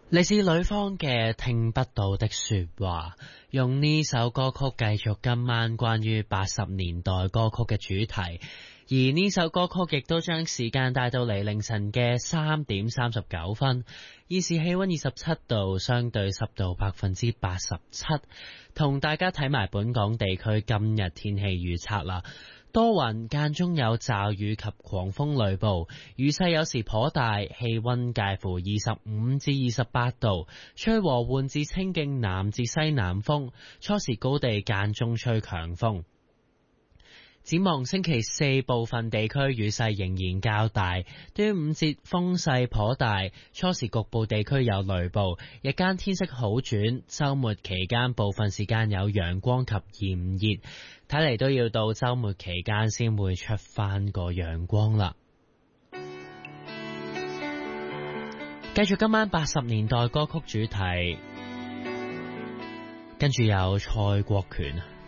嚟自女方嘅聽不到的說話，用呢首歌曲繼續今晚關於80年代歌曲嘅主題，而呢首歌曲亦都將時間帶到嚟凌晨嘅3:39，現時氣溫27度，相對濕度87%，同大家睇埋本港地區今日天氣預測啦。多雲，間中有驟雨及狂風雷暴，雨勢有時頗大，氣溫介乎25至28度，吹和緩至清勁南至西南風，初時高地間中吹強風。展望星期四，部分地區雨勢仍然較大，端午節風勢頗大，初時局部地區有雷暴，日間天色好轉，週末期間部分時間有陽光及炎熱，睇嚟都要到週末期間先會出返個陽光啦。繼續今晚80年代歌曲主題，跟住有蔡國權。